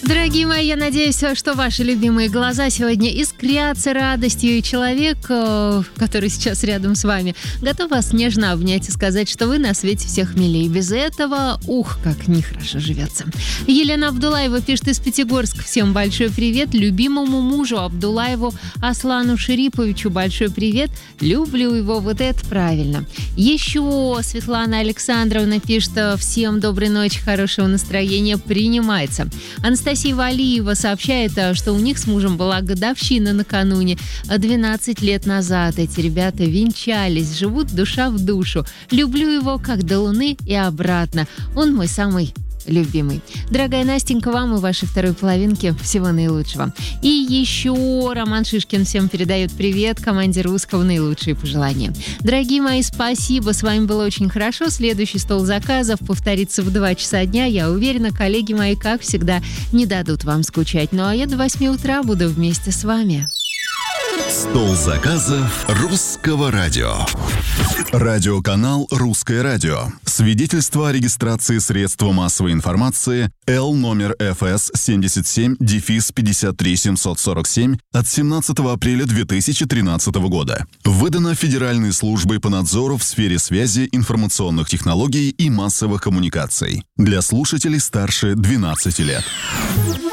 Дорогие мои, я надеюсь, что ваши любимые глаза сегодня искрятся радостью, и человек, который сейчас рядом с вами, готов вас нежно обнять и сказать, что вы на свете всех милее. Без этого, как нехорошо живется. Елена Абдулаева пишет из Пятигорска. Всем большой привет. Любимому мужу Абдулаеву Аслану Шериповичу большой привет. Люблю его, вот это правильно. Еще Светлана Александровна пишет: всем доброй ночи, хорошего настроения, принимается. Анастасия Валиева сообщает, что у них с мужем была годовщина накануне, 12 лет назад. Эти ребята венчались, живут душа в душу. Люблю его как до луны и обратно. Он мой самый любимый. Дорогая Настенька, вам и вашей второй половинке всего наилучшего. И еще Роман Шишкин всем передает привет команде Русского, наилучшие пожелания. Дорогие мои, спасибо, с вами было очень хорошо. Следующий стол заказов повторится в 2 часа дня. Я уверена, коллеги мои, как всегда, не дадут вам скучать. Ну а я до 8 утра буду вместе с вами. Стол заказов Русского радио. Радиоканал «Русское радио». Свидетельство о регистрации средства массовой информации Л номер ФС 77-53747 от 17 апреля 2013 года. Выдано Федеральной службой по надзору в сфере связи, информационных технологий и массовых коммуникаций. Для слушателей старше 12 лет.